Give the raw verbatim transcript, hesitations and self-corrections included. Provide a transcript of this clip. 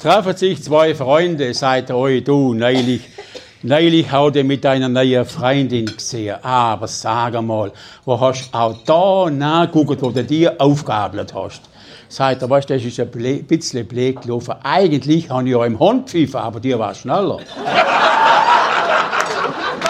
treffen sich zwei Freunde, sagt er, oi, du, neulich, neulich habe ich mit deiner neuen Freundin gesehen. Aber sag mal, wo hast du auch da nachgeguckt, wo du die aufgabelt hast? Sagt er, weißt du, das ist ein ble- bisschen blöd gelaufen. Eigentlich habe ich ja im Hund pfiffen, aber die war schneller.